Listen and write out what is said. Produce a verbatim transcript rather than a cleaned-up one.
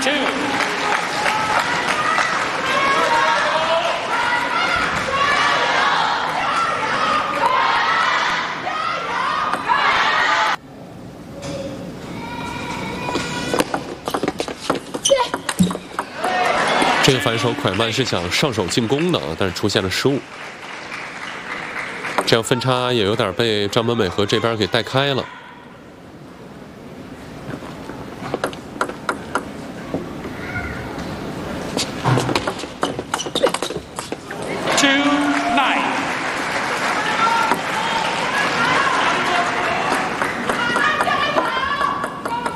two. 这个反手蒯曼是想上手进攻的啊，但是出现了失误，这样分差也有点被张本美和这边给带开了。